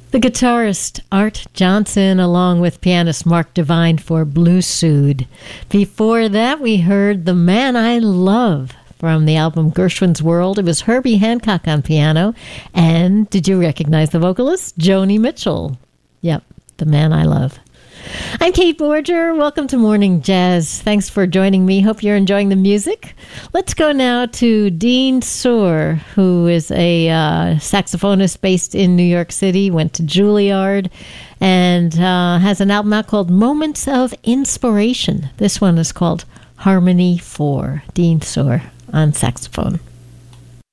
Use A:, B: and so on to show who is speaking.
A: The guitarist Art Johnson along with pianist Mark Devine for Blue Suede. Before that, we heard The Man I Love from the album Gershwin's World. It was Herbie Hancock on piano. And did you recognize the vocalist? Joni Mitchell. Yep, The Man I Love. I'm Kate Borger. Welcome to Morning Jazz. Thanks for joining me. Hope you're enjoying the music. Let's go now to Dean Sohr, who is a saxophonist based in New York City, went to Juilliard, and has an album out called Moments of Inspiration. This one is called Harmony 4. Dean Sohr on saxophone.